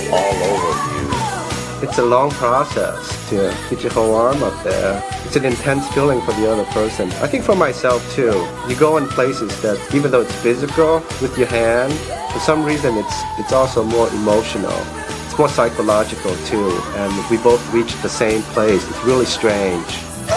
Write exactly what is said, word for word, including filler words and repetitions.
all over you. It's a long process to get your whole arm up there. It's an intense feeling for the other person. I think for myself too. You go in places that, even though it's physical with your hand, for some reason it's it's also more emotional. It's more psychological too, and we both reach the same place. It's really strange.